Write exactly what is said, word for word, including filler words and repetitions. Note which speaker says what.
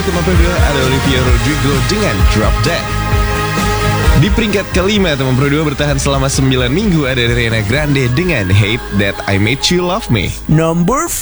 Speaker 1: teman Pro dua ada Olivia Rodrigo dengan Drop Dead. Di peringkat kelima teman Pro dua bertahan selama sembilan minggu ada Ariana Grande dengan Hate That I Made You Love Me.
Speaker 2: Number